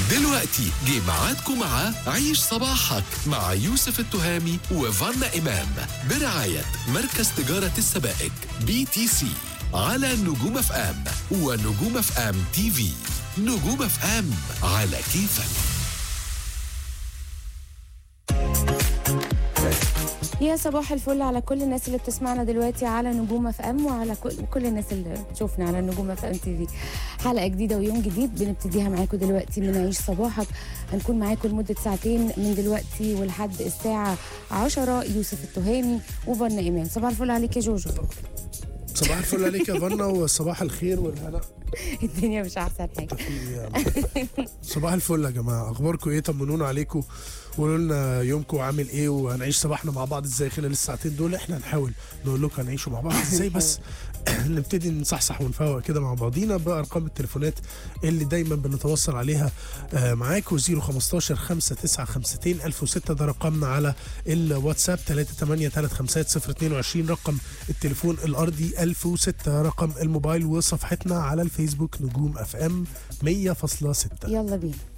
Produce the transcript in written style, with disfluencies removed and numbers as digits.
دلوقتي جه ميعادكم مع عيش صباحك مع يوسف التهامي وفانا إمام برعاية مركز تجارة السبائك BTC على نجوم اف ام ونجوم اف ام تي في. نجوم اف ام على كيفك. يا صباح الفل على كل الناس اللي بتسمعنا دلوقتي على نجوم اف ام وعلى كل الناس اللي بتشوفنا على نجوم اف ام تي في. حلقه جديده ويوم جديد بنبتديها معاكم دلوقتي من عيش صباحك. هنكون معاكم لمده ساعتين من دلوقتي ولحد الساعه 10. يوسف التهامي وفنا ايمان. صباح الفل عليك يا جوجو. صباح الفل عليك يا فنا وصباح الخير والهنا. الدنيا مش احسن حاجه. صباح الفل يا جماعه، اخباركم ايه؟ طمنونا عليكم وقولوا لنا يومكم عامل ايه وهنعيش صباحنا مع بعض ازاي خلال الساعتين دول. احنا هنحاول نقول لكم هنعيشوا مع بعض ازاي، بس نبتدي نصحصح ونفوق كده مع بعضينا بارقام التليفونات اللي دايما بنتواصل عليها معاكم. 015 5952 1006 ده رقمنا على الواتساب. 3835022 رقم التليفون الارضي. 1006 رقم الموبايل. وصفحتنا على الفيسبوك نجوم اف ام 100.6. يلا بينا.